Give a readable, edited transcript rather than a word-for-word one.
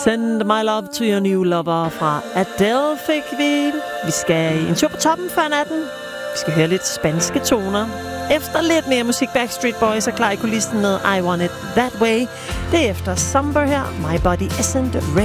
Send My Love to Your New Lover fra Adele fik vi. Vi skal en tur på toppen før natten. Vi skal høre lidt spanske toner. Efter lidt mere musik, Backstreet Boys er klar i kulissen med I Want It That Way. Det er efter Somber her. My Body Isn't Ready.